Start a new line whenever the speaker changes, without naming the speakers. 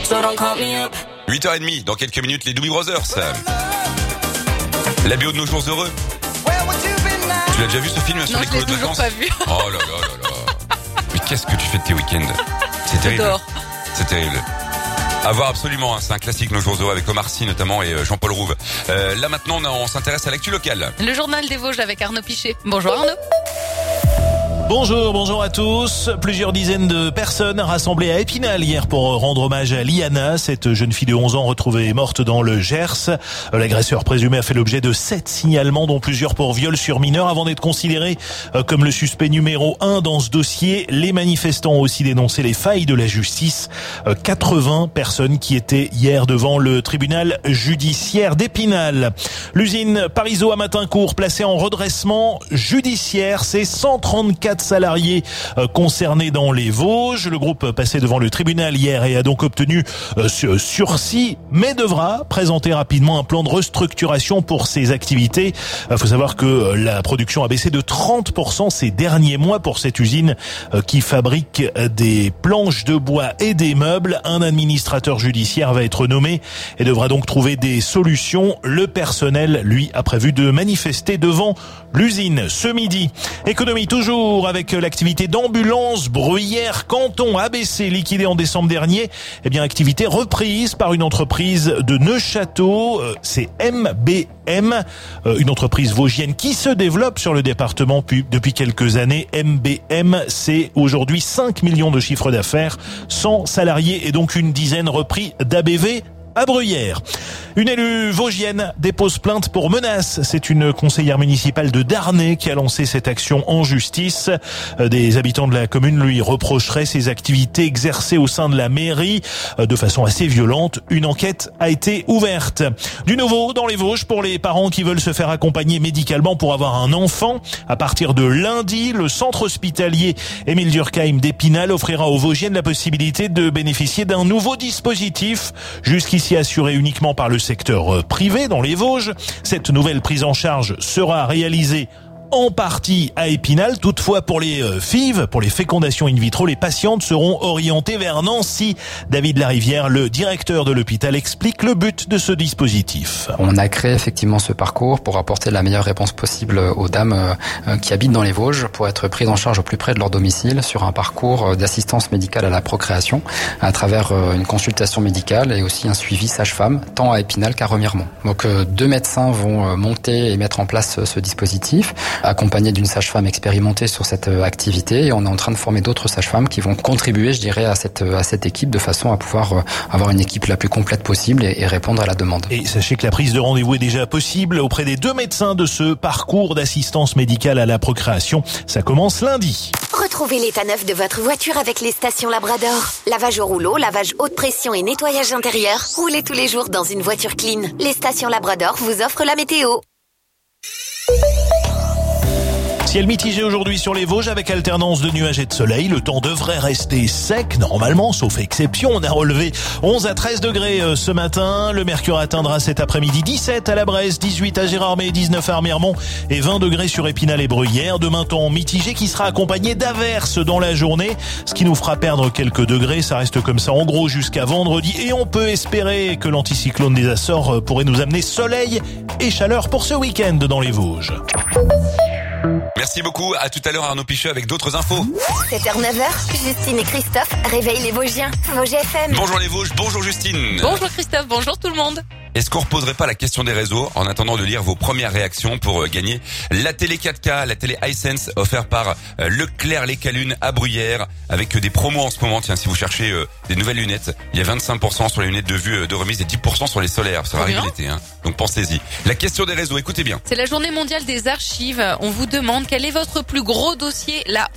so don't call me up.
8h30, dans quelques minutes, les Doobie Brothers. La bio de Nos Jours Heureux. Tu l'as déjà vu ce film sur
Non,
les
je l'ai
colonies de
toujours
vacances?
pas vu.
Oh là là là là. Mais qu'est-ce que tu fais de tes week-ends? C'est terrible.
J'adore.
C'est terrible. À voir absolument, hein. C'est un classique Nos Jours Heureux avec Omar Sy notamment et Jean-Paul Rouve. Là maintenant, on s'intéresse à l'actu locale.
Le journal des Vosges avec Arnaud Pichet. Bonjour Arnaud.
Bonjour à tous. Plusieurs dizaines de personnes rassemblées à Épinal hier pour rendre hommage à Liana, cette jeune fille de 11 ans retrouvée morte dans le Gers. L'agresseur présumé a fait l'objet de 7 signalements, dont plusieurs pour viol sur mineur, avant d'être considéré comme le suspect numéro 1 dans ce dossier. Les manifestants ont aussi dénoncé les failles de la justice. 80 personnes qui étaient hier devant le tribunal judiciaire d'Épinal. L'usine Parizeau à Matincourt, placée en redressement judiciaire, c'est 134 salariés concernés dans les Vosges. Le groupe passait devant le tribunal hier et a donc obtenu sursis, mais devra présenter rapidement un plan de restructuration pour ses activités. Il faut savoir que la production a baissé de 30% ces derniers mois pour cette usine qui fabrique des planches de bois et des meubles. Un administrateur judiciaire va être nommé et devra donc trouver des solutions. Le personnel, lui, a prévu de manifester devant l'usine ce midi. Économie toujours avec l'activité d'ambulance Bruyères Canton ABC liquidée en décembre dernier. Eh bien, activité reprise par une entreprise de Neufchâteau, c'est MBM, une entreprise vosgienne qui se développe sur le département depuis quelques années. MBM, c'est aujourd'hui 5 millions de chiffre d'affaires, 100 salariés et donc une dizaine repris d'ABV à Bruyères. Une élue vosgienne dépose plainte pour menace. C'est une conseillère municipale de Darney qui a lancé cette action en justice. Des habitants de la commune lui reprocheraient ses activités exercées au sein de la mairie de façon assez violente. Une enquête a été ouverte. Du nouveau dans les Vosges pour les parents qui veulent se faire accompagner médicalement pour avoir un enfant. À partir de lundi, le centre hospitalier Émile Durkheim d'Épinal offrira aux Vosgiennes la possibilité de bénéficier d'un nouveau dispositif. Jusqu'ici assuré uniquement par le secteur privé dans les Vosges. Cette nouvelle prise en charge sera réalisée en partie à Épinal. Toutefois, pour les FIV, pour les fécondations in vitro, les patientes seront orientées vers Nancy. David Larivière, le directeur de l'hôpital, explique le but de ce dispositif.
On a créé effectivement ce parcours pour apporter la meilleure réponse possible aux dames qui habitent dans les Vosges, pour être prises en charge au plus près de leur domicile sur un parcours d'assistance médicale à la procréation à travers une consultation médicale et aussi un suivi sage-femme, tant à Épinal qu'à Remiremont. Donc 2 médecins vont monter et mettre en place ce dispositif, accompagné d'une sage-femme expérimentée sur cette activité, et on est en train de former d'autres sages-femmes qui vont contribuer, je dirais, à cette équipe, de façon à pouvoir avoir une équipe la plus complète possible et répondre à la demande.
Et sachez que la prise de rendez-vous est déjà possible auprès des 2 médecins de ce parcours d'assistance médicale à la procréation. Ça commence lundi.
Retrouvez l'état neuf de votre voiture avec les stations Labrador. Lavage au rouleau, lavage haute pression et nettoyage intérieur. Roulez tous les jours dans une voiture clean. Les stations Labrador vous offrent la météo.
Ciel mitigé aujourd'hui sur les Vosges avec alternance de nuages et de soleil. Le temps devrait rester sec normalement, sauf exception. On a relevé 11 à 13 degrés ce matin. Le mercure atteindra cet après-midi 17 à la Bresse, 18 à Gérardmer, 19 à Remiremont et 20 degrés sur Épinal et Bruyères. Demain, temps mitigé qui sera accompagné d'averses dans la journée, ce qui nous fera perdre quelques degrés. Ça reste comme ça en gros jusqu'à vendredi, et on peut espérer que l'anticyclone des Açores pourrait nous amener soleil et chaleur pour ce week-end dans les Vosges.
Merci beaucoup. À tout à l'heure, Arnaud Pichet avec d'autres infos.
7h-9h, Justine et Christophe réveillent les Vosgiens. Vosges FM.
Bonjour les Vosges, bonjour Justine.
Bonjour Christophe, bonjour tout le monde.
Est-ce qu'on reposerait pas la question des réseaux en attendant de lire vos premières réactions pour gagner la télé 4K, la télé iSense offerte par Leclerc Les Calunes à Bruyères, avec des promos en ce moment. Tiens, si vous cherchez des nouvelles lunettes, il y a 25% sur les lunettes de vue de remise et 10% sur les solaires. Ça va arriver l'été, hein. Donc pensez-y. La question des réseaux, écoutez bien.
C'est la journée mondiale des archives. On vous demande quel est votre plus gros dossier, la